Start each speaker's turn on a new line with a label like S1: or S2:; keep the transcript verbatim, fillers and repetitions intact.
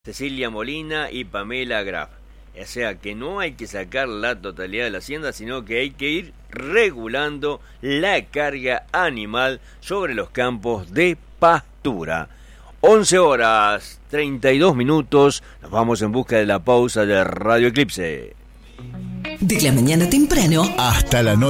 S1: Cecilia Molina y Pamela Graf. O sea que no hay que sacar la totalidad de la hacienda, sino que hay que ir regulando la carga animal sobre los campos de pastura. once horas treinta y dos minutos, nos vamos en busca de la pausa de Radio Eclipse.
S2: De la mañana temprano
S3: hasta la noche.